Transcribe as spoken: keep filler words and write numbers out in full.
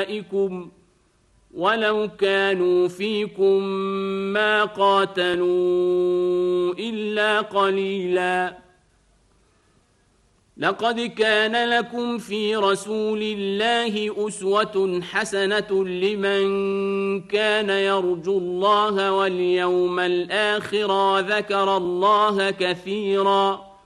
أولئكم ولو كانوا فيكم ما قاتلوا إلا قليلا. لقد كان لكم في رسول الله أسوة حسنة لمن كان يرجو الله واليوم الآخر وذكر الله كثيرا.